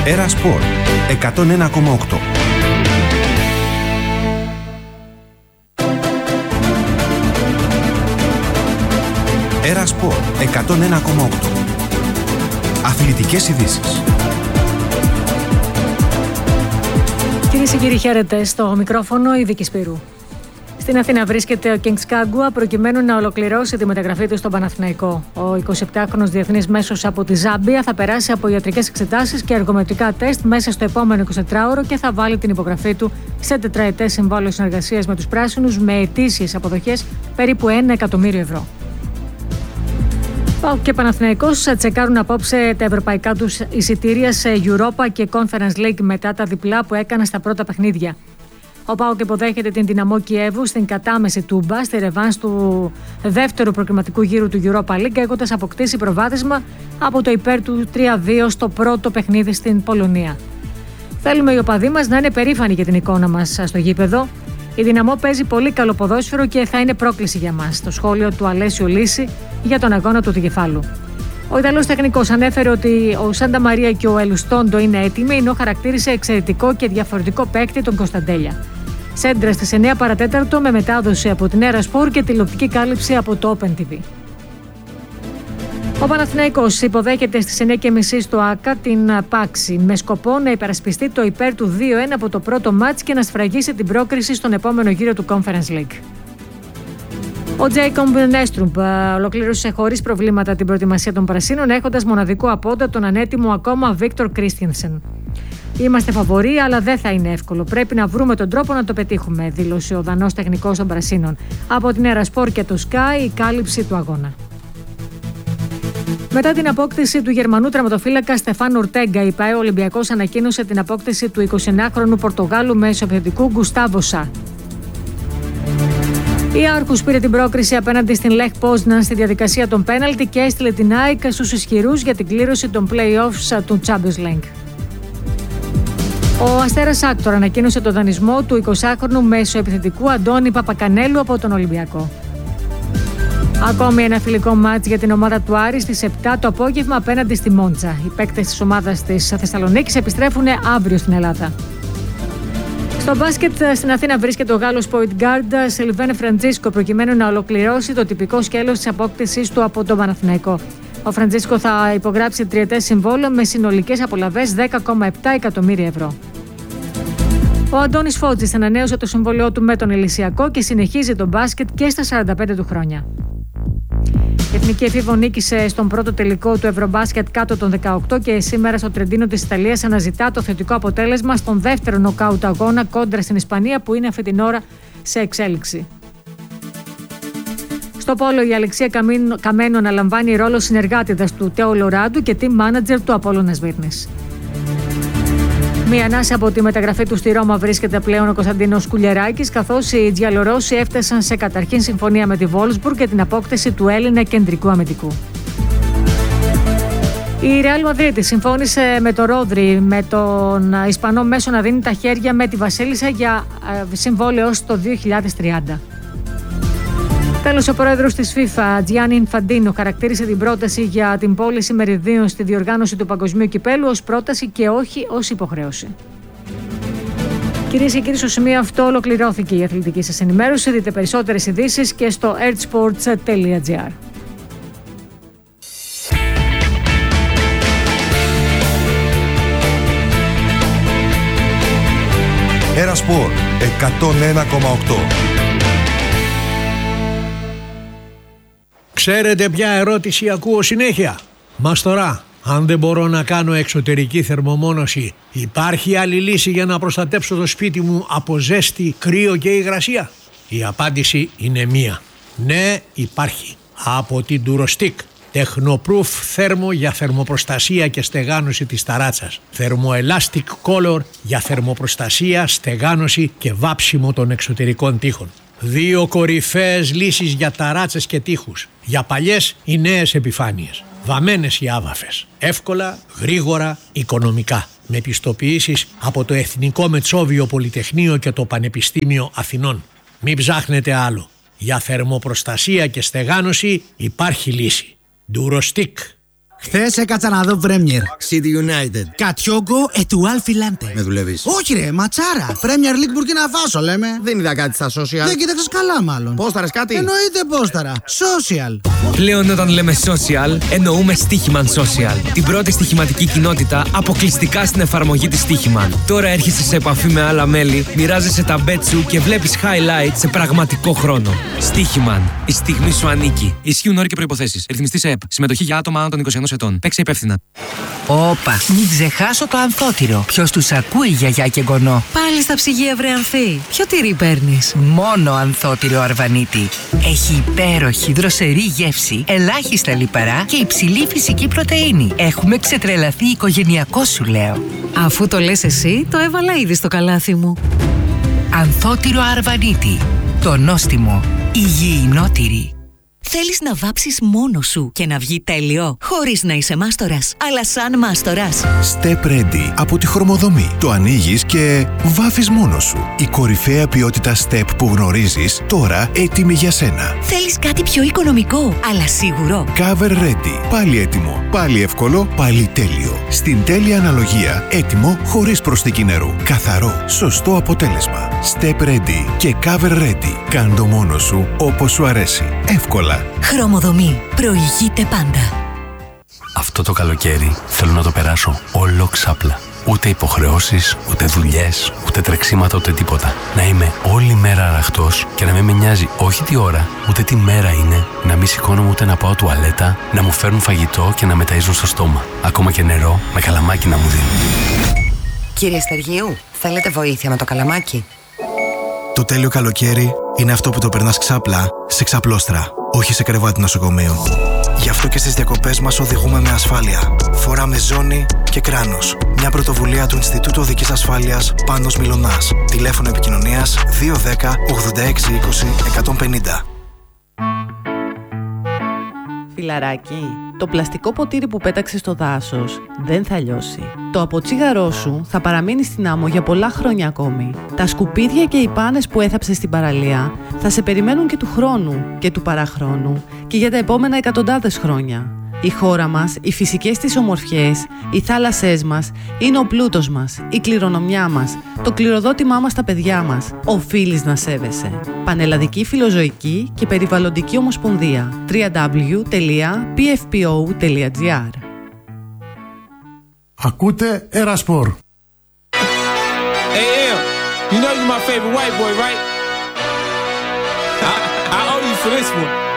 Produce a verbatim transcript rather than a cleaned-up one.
Έρα Σπορ εκατόν ένα κόμμα οκτώ. Έρα Σπορ εκατόν ένα κόμμα οκτώ. Αθλητικές ειδήσεις. Κυρίες και κύριοι, χαίρετε. Στο μικρόφωνο η Βίκη Σπύρου. Στην Αθήνα βρίσκεται ο Κινγκς Κάγκουα προκειμένου να ολοκληρώσει τη μεταγραφή του στον Παναθηναϊκό. Ο εικοσιεπτάχρονος διεθνής μέσος από τη Ζάμπια θα περάσει από ιατρικές εξετάσεις και εργομετρικά τεστ μέσα στο επόμενο εικοσιτετράωρο και θα βάλει την υπογραφή του σε τετραετές συμβόλαιο συνεργασίας με τους πράσινους με ετήσιες αποδοχές περίπου ένα εκατομμύριο ευρώ. ΠΑΟΚ και Παναθηναϊκός τσεκάρουν απόψε τα ευρωπαϊκά τους εισιτήρια σε Europa και Conference League μετά τα διπλά που έκαναν στα πρώτα παιχνίδια. Ο ΠΑΟΚ υποδέχεται την Δυναμό Κιέβου στην κατάμεση Τούμπα στη ρεβάνς του δεύτερου προκριματικού γύρου του Europa League, έχοντας αποκτήσει προβάδισμα από το υπέρ του τρία δύο στο πρώτο παιχνίδι στην Πολωνία. Θέλουμε οι οπαδοί μας να είναι περήφανοι για την εικόνα μας στο γήπεδο. Η Δυναμό παίζει πολύ καλό ποδόσφαιρο και θα είναι πρόκληση για μας. Το σχόλιο του Αλέσιο Λύση για τον αγώνα του Δικεφάλου. Ο Ιταλός τεχνικός ανέφερε ότι ο Σάντα Μαρία και ο Ελουστόντο είναι έτοιμοι, ενώ χαρακτήρισε εξαιρετικό και διαφορετικό παίκτη τον Κωνσταντέλια. Σέντρα στις εννιά παρατέταρτο με μετάδοση από την Έρα Σπορ και τηλεοπτική κάλυψη από το Open τι βι. Ο Παναθηναϊκός υποδέχεται στις εννιά και μισή στο ΆΚΑ την Πάξη με σκοπό να υπερασπιστεί το υπέρ του δύο ένα από το πρώτο μάτς και να σφραγίσει την πρόκριση στον επόμενο γύρο του Conference League. Ο Τζέικομπ Νέστρουμπ ολοκλήρωσε χωρίς προβλήματα την προετοιμασία των Πρασίνων, έχοντας μοναδικό απόντα τον ανέτοιμο ακόμα Βίκτορ Κρίστιανσεν. Είμαστε φαβοροί, αλλά δεν θα είναι εύκολο. Πρέπει να βρούμε τον τρόπο να το πετύχουμε, δήλωσε ο Δανός τεχνικός των Πρασίνων. Από την Έρα Σπορ και το Sky, η κάλυψη του αγώνα. Μετά την απόκτηση του Γερμανού τερματοφύλακα Στεφάν Ορτέγκα, η ΠΑΕ Ολυμπιακός ανακοίνωσε την απόκτηση του εικοσιενάχρονου Πορτογάλου μεσοεπιθετικού Γκουστάβο Σα. Η Άρχους πήρε την πρόκριση απέναντι στην Λεχ Πόσναν στη διαδικασία των πέναλτι και έστειλε την ΑΕΚ στους ισχυρούς για την κλήρωση των play-offs του Champions League. Ο Αστέρας Άκτορ ανακοίνωσε τον δανεισμό του εικοσάχρονου μεσοεπιθετικού Αντώνη Παπακανέλου από τον Ολυμπιακό. Ακόμη ένα φιλικό μάτς για την ομάδα του Άρη στις επτά το απόγευμα απέναντι στη Μόντσα. Οι παίκτες της ομάδας της Θεσσαλονίκης επιστρέφουν αύριο στην Ελλάδα. Στο μπάσκετ στην Αθήνα βρίσκεται ο Γάλλος point guard Σιλβέν Φραντζίσκο προκειμένου να ολοκληρώσει το τυπικό σκέλος της απόκτησής του από τον Παναθηναϊκό. Ο Φραντζίσκο θα υπογράψει τριετές συμβόλαιο με συνολικές απολαβές δέκα κόμμα επτά εκατομμύρια ευρώ. Ο Αντώνης Φώτζης ανανέωσε το συμβόλαιό του με τον Ηλυσιακό και συνεχίζει τον μπάσκετ και στα σαράντα πέντε του χρόνια. Η Εθνική Εφήβο νίκησε στον πρώτο τελικό του Ευρωμπάσκετ κάτω των δεκαοκτώ και σήμερα στο Τρεντίνο της Ιταλίας αναζητά το θετικό αποτέλεσμα στον δεύτερο νοκάουτ αγώνα κόντρα στην Ισπανία που είναι αυτή την ώρα σε εξέλιξη. Στο πόλο η Αλεξία Καμένο αναλαμβάνει ρόλο συνεργάτηδας του Τέο Λοράντου και team manager του Απόλλωνα Σμύρνης. Μία ανάσα από τη μεταγραφή του στη Ρώμα βρίσκεται πλέον ο Κωνσταντίνος Κουλιεράκης, καθώς οι Τζιαλορώσοι έφτασαν σε καταρχήν συμφωνία με τη Βόλσμπουργκ για την απόκτηση του Έλληνα κεντρικού αμυντικού. Η Ρεάλ Μαδρίτη συμφώνησε με το Ρόδρι, με τον Ισπανό μέσο να δίνει τα χέρια με τη Βασίλισσα για συμβόλαιο ως το δύο χιλιάδες τριάντα. Τέλος, ο πρόεδρος της FIFA, Τζιάννι Ινφαντίνο, χαρακτήρισε την πρόταση για την πώληση μεριδίων στη διοργάνωση του Παγκοσμίου Κυπέλου ως πρόταση και όχι ως υποχρέωση. Κυρίες και κύριοι, στο σημείο αυτό ολοκληρώθηκε η αθλητική σας ενημέρωση. Δείτε περισσότερες ειδήσεις και στο ertsports τελεία gr. Έρα Σπορ εκατόν ένα κόμμα οκτώ. Ξέρετε ποια ερώτηση ακούω συνέχεια? Μαστορά, αν δεν μπορώ να κάνω εξωτερική θερμομόνωση, υπάρχει άλλη λύση για να προστατέψω το σπίτι μου από ζέστη, κρύο και υγρασία? Η απάντηση είναι μία. Ναι, υπάρχει. Από την Durostick. Technoproof θέρμο για θερμοπροστασία και στεγάνωση της ταράτσας. Thermoelastic Color για θερμοπροστασία, στεγάνωση και βάψιμο των εξωτερικών τοίχων. Δύο κορυφαίες λύσεις για ταράτσες και τοίχους. Για παλιές ή νέες επιφάνειες. Βαμμένες ή άβαφες. Εύκολα, γρήγορα, οικονομικά. Με πιστοποιήσεις από το Εθνικό Μετσόβιο Πολυτεχνείο και το Πανεπιστήμιο Αθηνών. Μην ψάχνετε άλλο. Για θερμοπροστασία και στεγάνωση υπάρχει λύση. Durostick. Χθες έκατσα να δω Premier. City United. Κατιόγκο ε του Αλφιλάντε. Με δουλεύεις? Όχι ρε, ματσάρα. Premier League Burkina Faso λέμε. Δεν είδα κάτι στα social. Δεν κοίταξες καλά μάλλον. Πόσταρες κάτι? Εννοείται πόσταρα. Social. Πλέον όταν λέμε social, εννοούμε Στοίχημαν Social. Την πρώτη στοιχηματική κοινότητα αποκλειστικά στην εφαρμογή της Στοίχημαν. Τώρα έρχεσαι σε επαφή με άλλα μέλη, μοιράζεσαι τα bet σου και βλέπεις highlights σε πραγματικό χρόνο. Στοίχημαν. Η στιγμή σου ανήκει. Ισχύουν όροι και προϋποθέσεις. Ρυθμιστή σε ΕΠ. Συμμετοχή για άτομα άνω των είκοσι ενός ετών. Παίξε υπεύθυνα. Όπα, μην ξεχάσω το ανθότυρο. Ποιος τους ακούει, γιαγιά και γονό? Πάλι στα ψυγεία, βρε Ανθή. Ποιο τυρί παίρνεις? Μόνο ανθότυρο Αρβανίτη. Έχει υπέροχη δροσερή γεύση, ελάχιστα λιπαρά και υψηλή φυσική πρωτεΐνη. Έχουμε ξετρελαθεί οικογενειακό, σου λέω. Αφού το λες εσύ, το έβαλα ήδη στο καλάθι μου. Ανθότυρο Αρβανίτη. Το νόστιμο. Υγιεινότυρη. Θέλεις να βάψεις μόνος σου και να βγει τέλειο, χωρίς να είσαι μάστορας, αλλά σαν μάστορας. Step Ready από τη Χρωμοδομή. Το ανοίγεις και βάφεις μόνος σου. Η κορυφαία ποιότητα Step που γνωρίζεις, τώρα έτοιμη για σένα. Θέλεις κάτι πιο οικονομικό, αλλά σίγουρο. Cover Ready. Πάλι έτοιμο, πάλι εύκολο, πάλι τέλειο. Στην τέλεια αναλογία, έτοιμο χωρίς προσθήκη νερού. Καθαρό, σωστό αποτέλεσμα. Step Ready και Cover Ready. Κάν' το μόνος σου όπως σου αρέσει. Εύκολα. Χρωμοδομή. Προηγείται πάντα. Αυτό το καλοκαίρι θέλω να το περάσω όλο ξάπλα. Ούτε υποχρεώσεις, ούτε δουλειές, ούτε τρεξίματα, ούτε τίποτα. Να είμαι όλη μέρα αραχτός και να μην με νοιάζει όχι τι ώρα, ούτε τι μέρα είναι, να μην σηκώνομαι ούτε να πάω τουαλέτα, να μου φέρνουν φαγητό και να με ταΐζουν στο στόμα. Ακόμα και νερό με καλαμάκι να μου δίνουν. Κύριε Στεργίου, θέλετε βοήθεια με το καλαμάκι? Το τέλειο καλοκαίρι είναι αυτό που το περνάς ξάπλα σε ξαπλώστρα, όχι σε κρεβάτι νοσοκομείου. Γι' αυτό και στις διακοπές μας οδηγούμε με ασφάλεια. Φοράμε ζώνη και κράνος. Μια πρωτοβουλία του Ινστιτούτου Οδικής Ασφάλειας Πάνος Μιλωνάς. Τηλέφωνο επικοινωνίας δύο ένα μηδέν ογδόντα έξι είκοσι εκατόν πενήντα. Φιλαράκι, το πλαστικό ποτήρι που πέταξες στο δάσος δεν θα λιώσει. Το αποτσίγαρό σου θα παραμείνει στην άμμο για πολλά χρόνια ακόμη. Τα σκουπίδια και οι πάνες που έθαψες στην παραλία θα σε περιμένουν και του χρόνου και του παραχρόνου και για τα επόμενα εκατοντάδες χρόνια. Η χώρα μας, οι φυσικές της ομορφιές, οι θάλασσές μας είναι ο πλούτος μας, η κληρονομιά μας, το κληροδότημά μας στα παιδιά μας. Οφείλεις να σέβεσαι. Πανελλαδική Φιλοζωική και Περιβαλλοντική Ομοσπονδία. double-u double-u double-u τελεία πι εφ πι ο τελεία τζι άρ. Ακούτε Ερασπορ. Hey, Em, you know you're my favorite white boy, right? I, I owe you for this one.